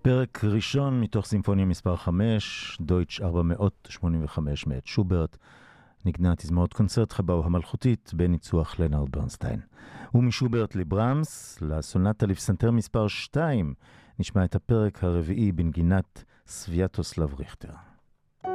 פרק ראשון מתוך סימפוניה מספר 5, דויטש 485 מאת שוברט, נגנה תזמורת קונצרט חבאו המלכותית בניצוח לנארד ברנסטיין. ומשוברט לברמס, לסונטה לפסנתר מספר 2, נשמע את הפרק הרביעי בנגינת סוויאטוסלב ריכטר.